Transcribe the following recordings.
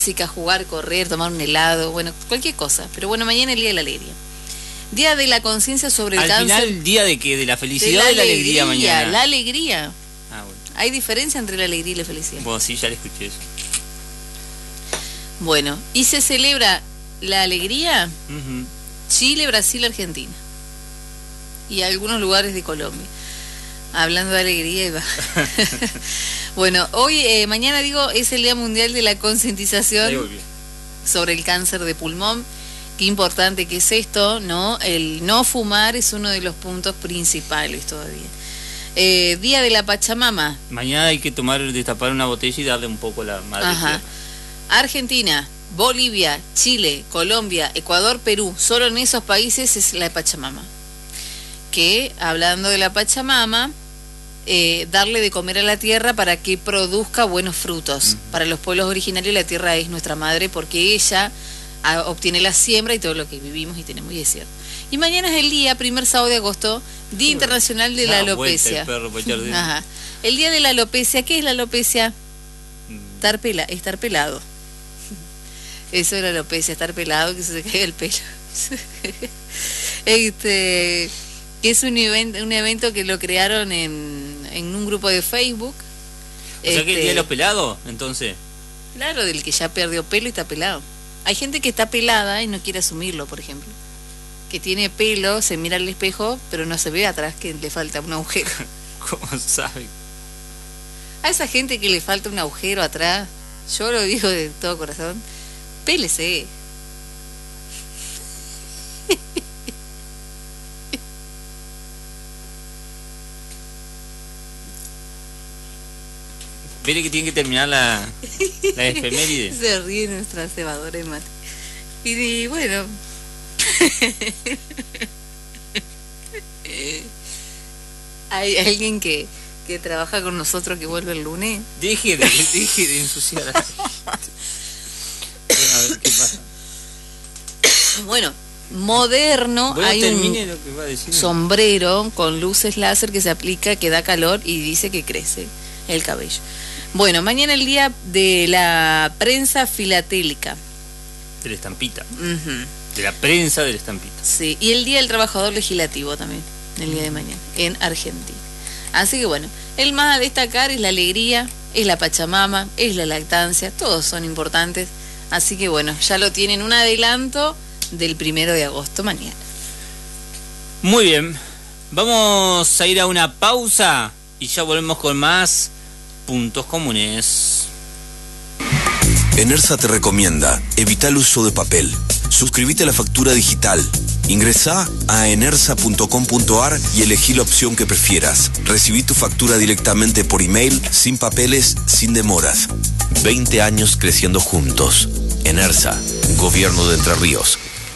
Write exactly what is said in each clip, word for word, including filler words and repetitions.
jugar, correr, tomar un helado, bueno, cualquier cosa. Pero bueno, mañana es el Día de la Alegría. Día de la conciencia sobre el Al cáncer. Al final, día de que de la felicidad de la, y la alegría, alegría mañana. La alegría. Ah, bueno. Hay diferencia entre la alegría y la felicidad. Bueno, sí, ya le escuché eso. Bueno, y se celebra la alegría Uh-huh. Chile, Brasil, Argentina. Y algunos lugares de Colombia. Hablando de alegría y va. Bueno, hoy, eh, mañana digo, es el Día Mundial de la Concientización sobre el cáncer de pulmón. Qué importante que es esto, ¿no? El no fumar es uno de los puntos principales todavía. Eh, Día de la Pachamama. Mañana hay que tomar, destapar una botella y darle un poco la madre. Ajá. Argentina, Bolivia, Chile, Colombia, Ecuador, Perú. Solo en esos países es la Pachamama. Que, hablando de la Pachamama, eh, darle de comer a la tierra para que produzca buenos frutos. Uh-huh. Para los pueblos originarios la tierra es nuestra madre porque ella a, obtiene la siembra y todo lo que vivimos y tenemos, y es cierto. Y mañana es el día, primer sábado de agosto, Día Internacional de la Alopecia. El, Ajá. el Día de la Alopecia, ¿qué es la alopecia? Mm. Estar, pela, estar pelado. Eso es la alopecia, estar pelado, que se te caiga el pelo. este... Es un evento, un evento que lo crearon en, en un grupo de Facebook. O sea, este, que el día de los pelados, entonces. Claro, del que ya perdió pelo y está pelado. Hay gente que está pelada y no quiere asumirlo, por ejemplo. Que tiene pelo, se mira al espejo, pero no se ve atrás que le falta un agujero. ¿Cómo sabe? A esa gente que le falta un agujero atrás, yo lo digo de todo corazón, pélese. Mire que tiene que terminar la, la efeméride. Se ríe nuestra cebadora de mate. Y, y bueno. Hay alguien que, que trabaja con nosotros que vuelve el lunes. Deje de, deje de ensuciar a la gente. Bueno, a ver qué pasa. Bueno, moderno. Bueno, hay termine un lo que va a decir. Sombrero con luces láser que se aplica, que da calor y dice que crece el cabello. Bueno, mañana el día de la prensa filatélica. De la estampita. Uh-huh. De la prensa de la estampita. Sí, y el día del trabajador legislativo también, el día de mañana, en Argentina. Así que bueno, el más a destacar es la alegría, es la Pachamama, es la lactancia, todos son importantes. Así que bueno, ya lo tienen, un adelanto del primero de agosto mañana. Muy bien, vamos a ir a una pausa y ya volvemos con más puntos comunes. Enersa te recomienda evita el uso de papel. Suscríbete a la factura digital. Ingresá a enersa punto com punto ar y elegí la opción que prefieras. Recibí tu factura directamente por email, sin papeles, sin demoras. veinte años creciendo juntos. Enersa, Gobierno de Entre Ríos.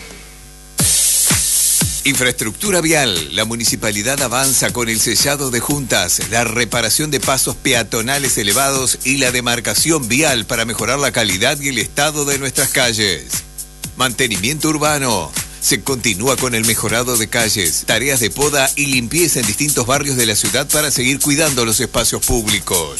Infraestructura vial. La municipalidad avanza con el sellado de juntas, la reparación de pasos peatonales elevados y la demarcación vial para mejorar la calidad y el estado de nuestras calles. Mantenimiento urbano. Se continúa con el mejorado de calles, tareas de poda y limpieza en distintos barrios de la ciudad para seguir cuidando los espacios públicos.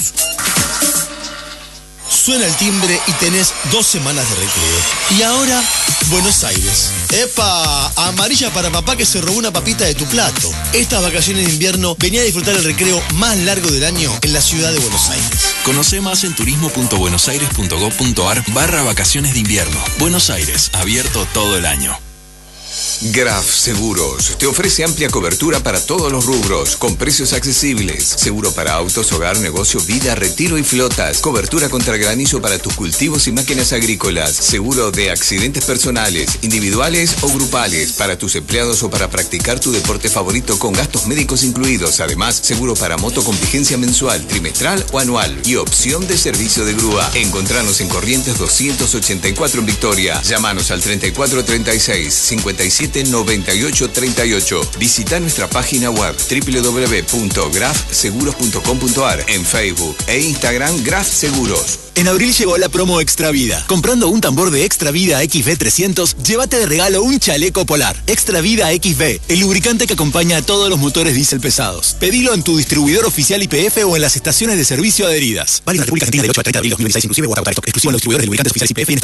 Suena el timbre y tenés dos semanas de recreo. Y ahora, Buenos Aires. ¡Epa! Amarilla para papá que se robó una papita de tu plato. Estas vacaciones de invierno venía a disfrutar el recreo más largo del año en la ciudad de Buenos Aires. Conoce más en turismo punto buenos aires punto gob punto ar barra vacaciones de invierno. Buenos Aires, abierto todo el año. Graf Seguros te ofrece amplia cobertura para todos los rubros, con precios accesibles. Seguro para autos, hogar, negocio, vida, retiro y flotas. Cobertura contra granizo para tus cultivos y máquinas agrícolas. Seguro de accidentes personales, individuales o grupales, para tus empleados o para practicar tu deporte favorito con gastos médicos incluidos. Además, seguro para moto con vigencia mensual, trimestral o anual. Y opción de servicio de grúa. Encontranos en Corrientes doscientos ochenta y cuatro en Victoria. Llámanos al treinta y cuatro treinta y seis, cincuenta y siete siete, nueve ocho tres ocho. Visita nuestra página web doble u doble u doble u punto graf seguros punto com punto ar, en Facebook e Instagram Graf Seguros. En abril llegó la promo Extra Vida. Comprando un tambor de Extra Vida X V trescientos, llévate de regalo un chaleco polar. Extra Vida X V, el lubricante que acompaña a todos los motores diésel pesados. Pedilo en tu distribuidor oficial Y P F o en las estaciones de servicio adheridas. Válido en la República Argentina del ocho al treinta de abril de dos mil veintiséis, inclusive o hasta agotar stock. Exclusivo en los distribuidores de lubricantes oficiales Y P F y en